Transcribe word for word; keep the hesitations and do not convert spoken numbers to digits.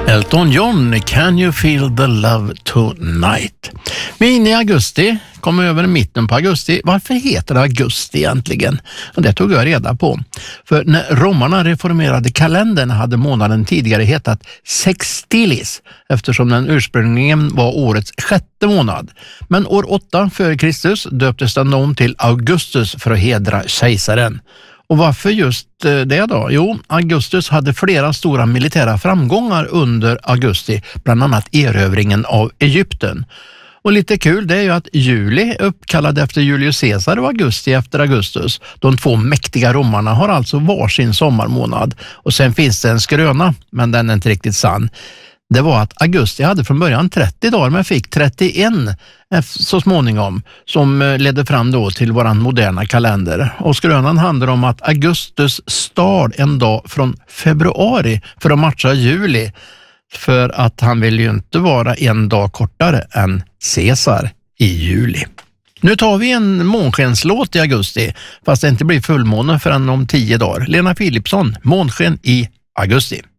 Elton John, Can You Feel the Love Tonight? Vi är inne i augusti, kommer över mitten på augusti. Varför heter det augusti egentligen? Och det tog jag reda på. För när romarna reformerade kalendern hade månaden tidigare hetat Sextilis, eftersom den ursprungligen var årets sjätte månad. Men år åtta före Kristus döptes den om till Augustus för att hedra kejsaren. Och varför just det då? Jo, Augustus hade flera stora militära framgångar under augusti, bland annat erövringen av Egypten. Och lite kul det är ju att juli är uppkallad efter Julius Caesar och augusti efter Augustus. De två mäktiga romarna har alltså varsin sommarmånad. Och sen finns det en skröna, men den är inte riktigt sann. Det var att augusti hade från början trettio dagar men fick trettioen så småningom, som ledde fram då till våran moderna kalender. Och skrönan handlar om att Augustus stal en dag från februari för att matcha juli, för att han vill ju inte vara en dag kortare än Caesar i juli. Nu tar vi en månskenslåt i augusti, fast det inte blir fullmåne förrän om tio dagar. Lena Philipsson, Månsken i augusti.